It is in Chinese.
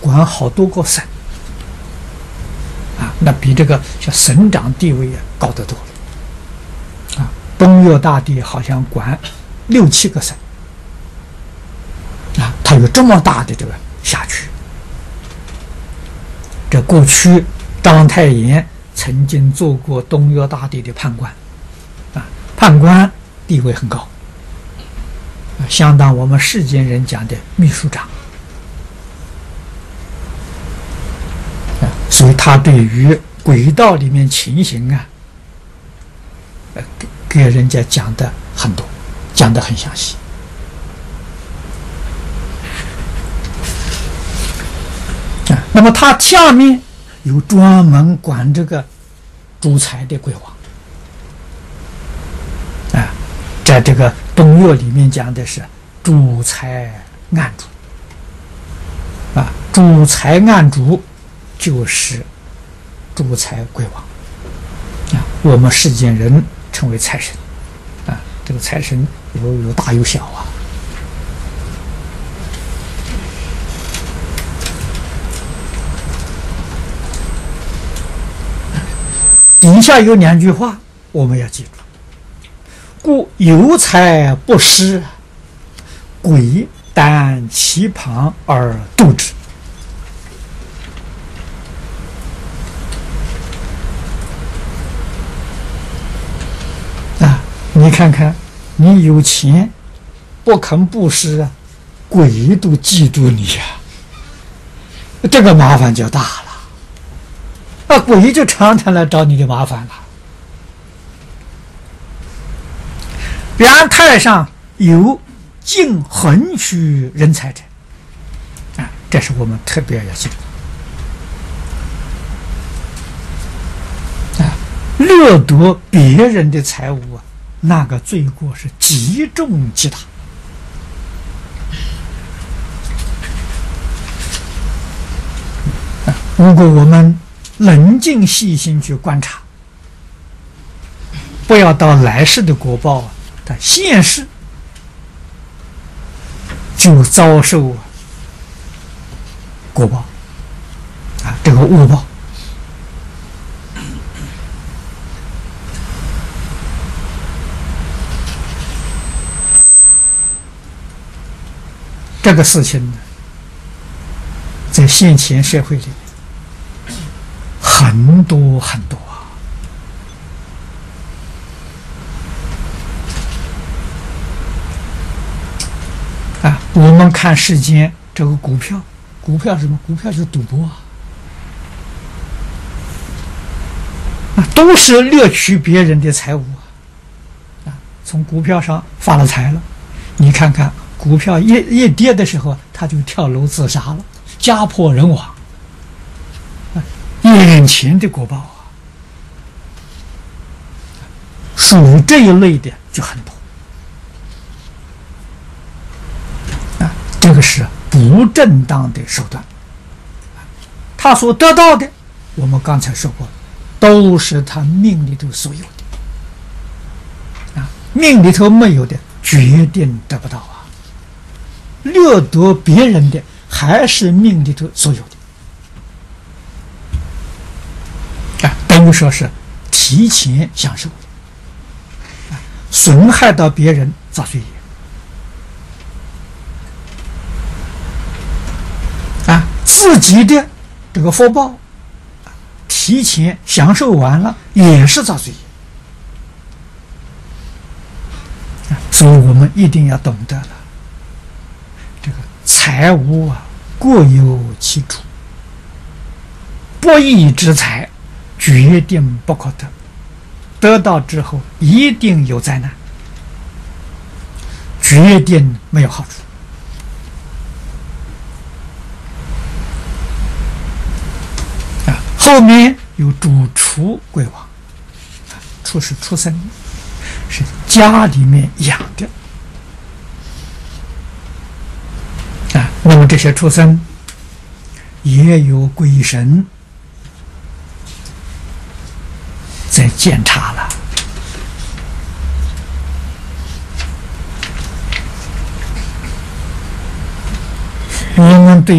管好多个省啊，那比这个叫省长地位高得多了啊。东岳大帝好像管6、7个省啊，他有这么大的这个辖区。这过去章太炎曾经做过东岳大帝的判官啊，判官地位很高，相当我们世间人讲的秘书长啊，所以他对于轨道里面情形啊，给人家讲的很多，讲的很详细。那么他下面有专门管这个主财的鬼王啊，在这个东岳里面讲的是主财暗主啊，主财暗主就是主财鬼王啊，我们世间人称为财神啊，这个财神有大有小啊。底下有2句话我们要记住：故有财不施，鬼但其旁而度之。啊，你看看，你有钱不肯布施啊，鬼都嫉妒你呀，这个麻烦就大了。那鬼就常常来找你的麻烦了。然太上有尽横虚人财者啊，这是我们特别要记住啊。掠夺别人的财物啊，那个罪过是极重极大啊。如果我们冷静细心去观察，不要到来世的果报啊，他现世就遭受果报啊，这个恶报。这个事情呢，在现前社会里很多很多啊！我们看世间这个股票是什么？股票是赌博啊，都是掠取别人的财物啊！从股票上发了财了，你看看股票一跌的时候，他就跳楼自杀了，家破人亡。眼前的果报啊，属于这一类的就很多啊，这个是不正当的手段。他所得到的，我们刚才说过，都是他命里头所有的啊，命里头没有的，决定得不到啊。掠夺别人的，还是命里头所有的。等于说是提前享受，损害到别人造罪业啊，自己的这个福报提前享受完了，也是造罪业。所以我们一定要懂得了，这个财物啊，各有其主，不义之财决定不可得，得到之后一定有灾难，决定没有好处啊。后面有主畜鬼王，畜是畜生，是家里面养的啊。那么这些畜生也有鬼神在检查